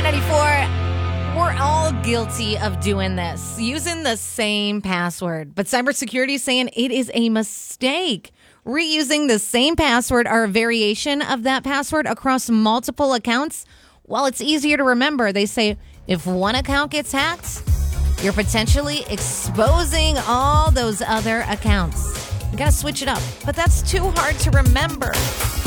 Y94, we're all guilty of doing this, using the same password. But cybersecurity is saying it is a mistake. Reusing the same password or a variation of that password across multiple accounts, while it's easier to remember, they say if one account gets hacked, you're potentially exposing all those other accounts. You gotta switch it up, but that's too hard to remember.